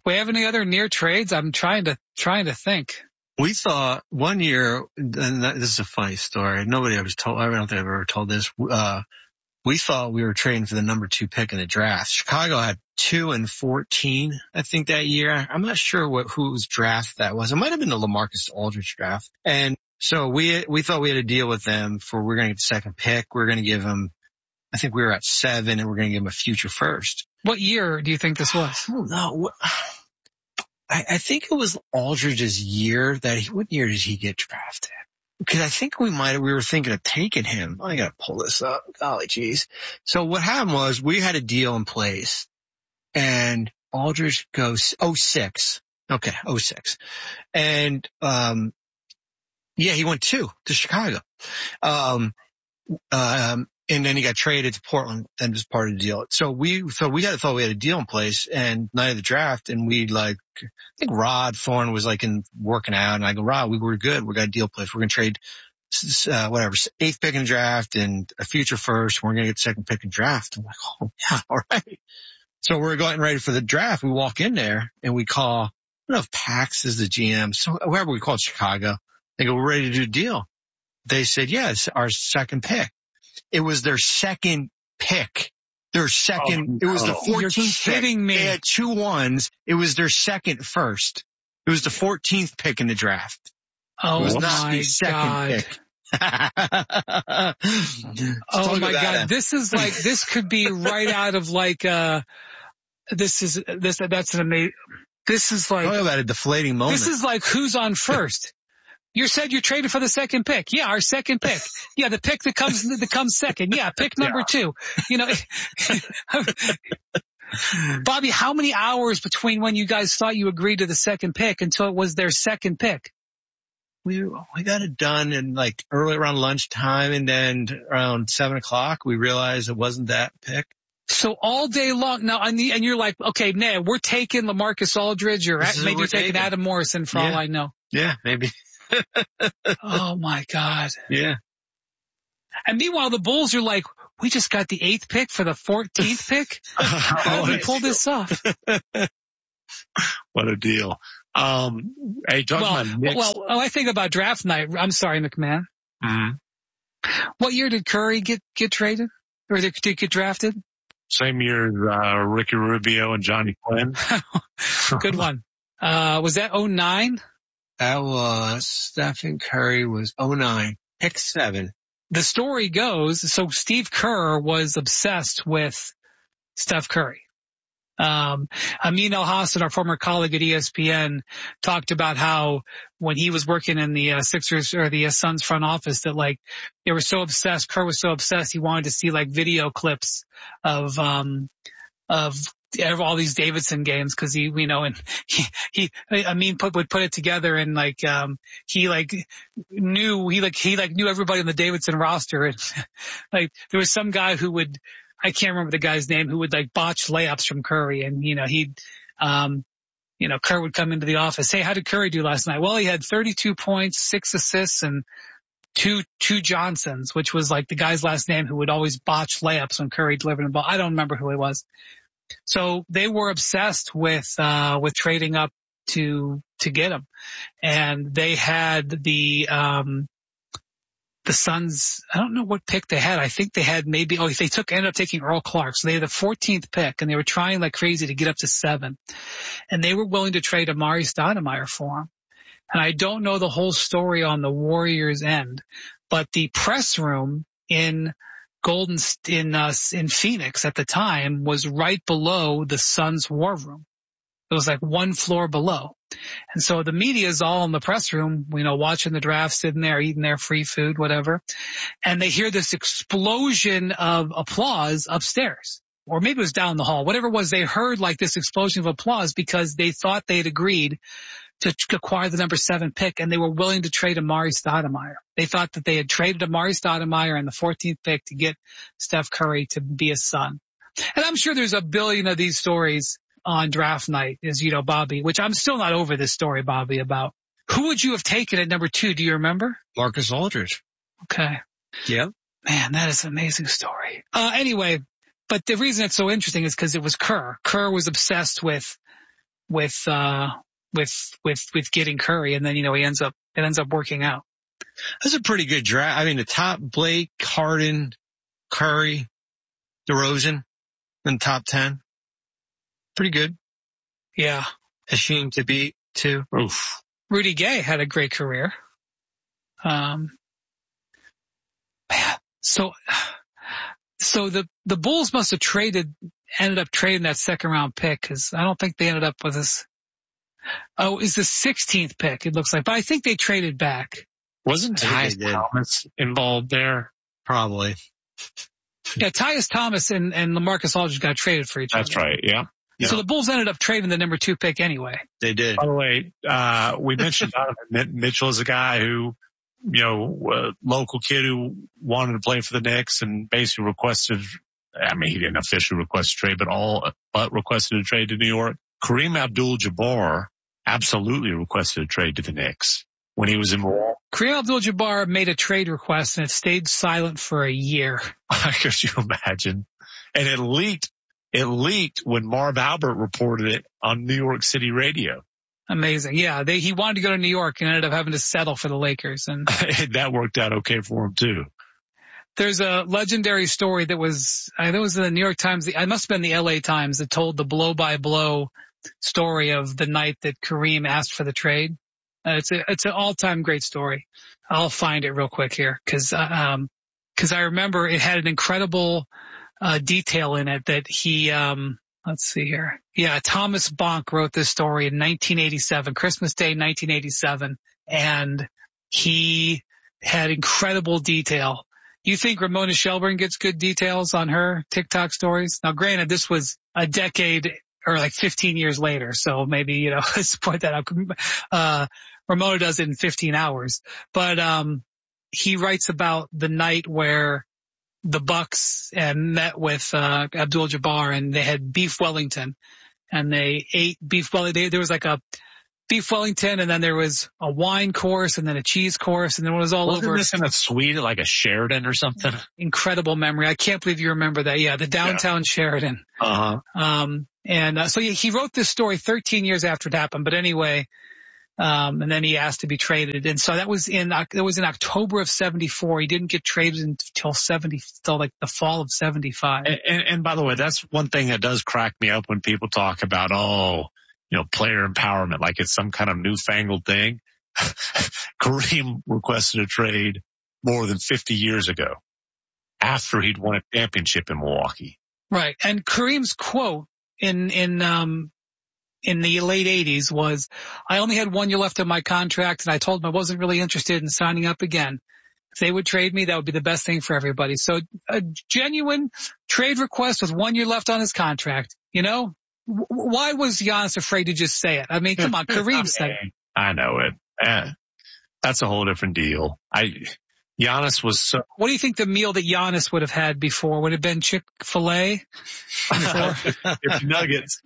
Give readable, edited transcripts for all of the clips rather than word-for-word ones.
We have any other near trades? I'm trying to think. We thought one year, and this is a funny story. Nobody ever told. I don't think I've ever told this. We thought we were trading for the number 2 pick in the draft. Chicago had 2 and 14, I think, that year. I'm not sure whose draft that was. It might have been the LaMarcus Aldridge draft. And so we thought we had a deal with them for we're going to get the 2nd pick. We're going to give them, I think we were at 7, and we're going to give them a future first. What year do you think this was? I don't know. I think it was Aldridge's year what year did he get drafted? Because I think we were thinking of taking him. I gotta pull this up. Golly jeez. So what happened was we had a deal in place and Aldridge goes 06. Okay, 06. And, he went to Chicago. And then he got traded to Portland and was part of the deal. So we thought we had a deal in place and night of the draft. And I think Rod Thorne was working out and I go, Rod, we were good. We got a deal in place. We're going to trade, 8th pick in the draft and a future first. We're going to get 2nd pick in draft. I'm like, oh yeah, all right. So we're getting ready for the draft. We walk in there and we call, I don't know if Pax is the GM. So whoever we called Chicago, they go, we're ready to do a deal. They said, yeah, it's our 2nd pick. It was their 2nd pick. It was the 14th You're kidding pick. me. They had 2 1s. It was their 2nd first. It was the 14th pick in the draft. Oh, it was my not the 2nd God. pick. Oh my God. This could be right out of that's an amazing, this is like. Talk about a deflating moment. This is like who's on first. You said you're traded for the 2nd pick. Yeah, our 2nd pick. Yeah, the pick that comes 2nd. Yeah, pick number 2. Bobby, how many hours between when you guys thought you agreed to the 2nd pick until it was their 2nd pick? We got it done in early around lunchtime, and then around 7:00 we realized it wasn't that pick. So all day long now, and you're like, okay, nah, we're taking LaMarcus Aldridge, or maybe you're taking Adam Morrison for all I know. Yeah, maybe. Oh my God. Yeah. And meanwhile, the Bulls are like, we just got the 8th pick for the 14th pick. How did we pull this off? What a deal. Hey, I think about draft night. I'm sorry, McMahon. Mm-hmm. What year did Curry get traded or did get drafted? Same year, Ricky Rubio and Johnny Quinn. Good one. Was that 09? That was Stephen Curry was 09, pick 7. The story goes, so Steve Kerr was obsessed with Steph Curry. Amin Elhassan, our former colleague at ESPN, talked about how when he was working in the Sixers or the Suns front office that they were so obsessed, Kerr was so obsessed he wanted to see video clips of all these Davidson games because Amin would put it together and he knew everybody on the Davidson roster and there was some guy who would, I can't remember the guy's name, who would botch layups from Curry and Kerr would come into the office. Hey, how did Curry do last night? Well, he had 32 points, 6 assists and two Johnsons, which was the guy's last name who would always botch layups when Curry delivered the ball. I don't remember who he was. So they were obsessed with trading up to get him. And they had the Suns, I don't know what pick they had. I think they had ended up taking Earl Clark. So they had the 14th pick and they were trying like crazy to get up to 7. And they were willing to trade Amari Stoudemire for him. And I don't know the whole story on the Warriors' end, but the press room in Phoenix at the time was right below the Suns' war room. It was one floor below. And so the media is all in the press room, watching the draft, sitting there, eating their free food, whatever. And they hear this explosion of applause upstairs. Or maybe it was down the hall. Whatever it was, they heard this explosion of applause because they thought they had agreed to acquire the number 7 pick, and they were willing to trade Amari Stoudemire. They thought that they had traded Amari Stoudemire and the 14th pick to get Steph Curry to be a Sun. And I'm sure there's a billion of these stories on draft night, as you know, Bobby, which I'm still not over this story, Bobby, about. Who would you have taken at number 2? Do you remember? Marcus Aldridge. Okay. Yep. Man, that is an amazing story. Anyway, but the reason it's so interesting is because it was Kerr. Kerr was obsessed with getting Curry, and then it ends up working out. That's a pretty good draft. I mean, the top: Blake, Harden, Curry, DeRozan, in top 10. Pretty good. Yeah. Hashim to beat too. Oof. Rudy Gay had a great career. So the Bulls must have ended up trading that second round pick, because I don't think they ended up with this. Oh, it's the 16th pick, it looks like. But I think they traded back. Wasn't Tyus Thomas involved there? Probably. Yeah, Tyus Thomas and LaMarcus Aldridge got traded for each other. That's right, yeah. So the Bulls ended up trading the number 2 pick anyway. They did. By the way, we mentioned Donovan Mitchell as a guy who, local kid who wanted to play for the Knicks and basically requested, he didn't officially request a trade, but requested a trade to New York. Kareem Abdul-Jabbar absolutely requested a trade to the Knicks when he was in Milwaukee. Kareem Abdul-Jabbar made a trade request and it stayed silent for a year. Could you imagine? And it leaked when Marv Albert reported it on New York City radio. Amazing. Yeah. He wanted to go to New York and ended up having to settle for the Lakers. And that worked out okay for him too. There's a legendary story that was in the New York Times. It must have been the LA Times that told the blow by blow story of the night that Kareem asked for the trade. It's an all-time great story. I'll find it real quick here because I remember it had an incredible detail in it that he, let's see here. Yeah, Thomas Bonk wrote this story in 1987, Christmas Day, 1987, and he had incredible detail. You think Ramona Shelburne gets good details on her TikTok stories? Now, granted, this was a decade or like 15 years later, so maybe, let's point that out. Ramona does it in 15 hours, but he writes about the night where the Bucks met with Abdul-Jabbar and they had beef Wellington, and they ate beef Wellington. There was like a beef Wellington, and then there was a wine course, and then a cheese course, and then it was all over. Wasn't this in a suite like a Sheraton or something? Incredible memory. I can't believe you remember that. Yeah, the downtown Sheraton. So he wrote this story 13 years after it happened. But anyway, and then he asked to be traded, and so that was in October of '74. He didn't get traded until like the fall of '75. And by the way, that's one thing that does crack me up when people talk about player empowerment, like it's some kind of newfangled thing. Kareem requested a trade more than 50 years ago after he'd won a championship in Milwaukee. Right. And Kareem's quote in the late 80s was, "I only had 1 year left on my contract, and I told them I wasn't really interested in signing up again. If they would trade me, that would be the best thing for everybody." So a genuine trade request with 1 year left on his contract, Why was Giannis afraid to just say it? I mean, come on, Kareem said it. I know it. That's a whole different deal. Giannis was so... What do you think the meal that Giannis would have had before? Would it have been Chick-fil-A? It's nuggets.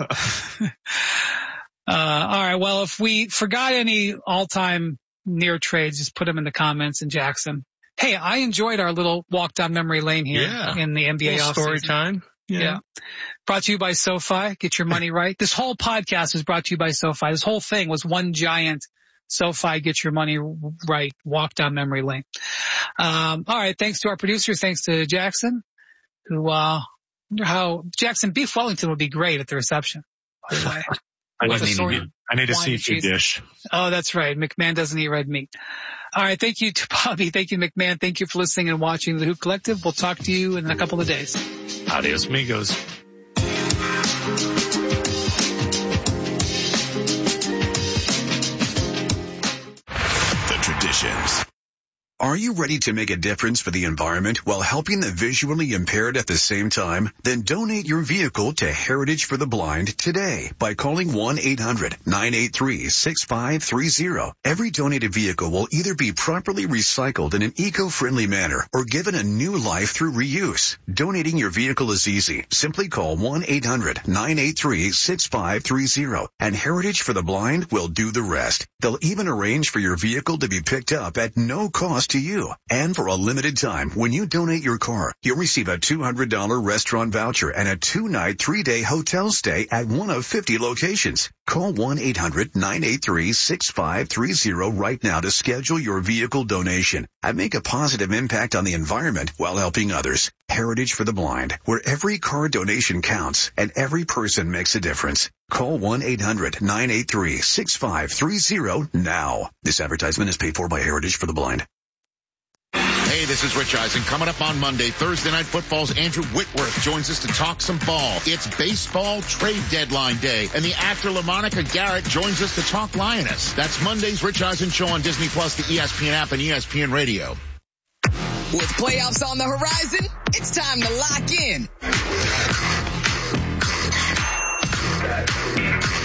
All right. Well, if we forgot any all-time near trades, just put them in the comments. And Jackson, hey, I enjoyed our little walk down memory lane here in the NBA offseason. Story time. Yeah. Brought to you by SoFi. Get your money right. This whole podcast was brought to you by SoFi. This whole thing was one giant SoFi, get your money right, walk down memory lane. All right. Thanks to our producer. Thanks to Jackson, who, Jackson, beef Wellington would be great at the reception, by the way. I need a seafood dish. Oh, that's right. McMahon doesn't eat red meat. All right. Thank you to Bobby. Thank you, McMahon. Thank you for listening and watching the Hoop Collective. We'll talk to you in a couple of days. Adios, amigos. The traditions. Are you ready to make a difference for the environment while helping the visually impaired at the same time? Then donate your vehicle to Heritage for the Blind today by calling 1-800-983-6530. Every donated vehicle will either be properly recycled in an eco-friendly manner or given a new life through reuse. Donating your vehicle is easy. Simply call 1-800-983-6530 and Heritage for the Blind will do the rest. They'll even arrange for your vehicle to be picked up at no cost close to you. And for a limited time, when you donate your car, you'll receive a $200 restaurant voucher and a 2-night, 3-day hotel stay at one of 50 locations. Call 1-800-983-6530 right now to schedule your vehicle donation and make a positive impact on the environment while helping others. Heritage for the Blind, where every car donation counts and every person makes a difference. Call 1-800-983-6530 now. This advertisement is paid for by Heritage for the Blind. Hey, this is Rich Eisen. Coming up on Monday, Thursday Night Football's Andrew Whitworth joins us to talk some ball. It's baseball trade deadline day, and the actor LaMonica Garrett joins us to talk Lioness. That's Monday's Rich Eisen Show on Disney Plus, the ESPN app, and ESPN Radio. With playoffs on the horizon, it's time to lock in.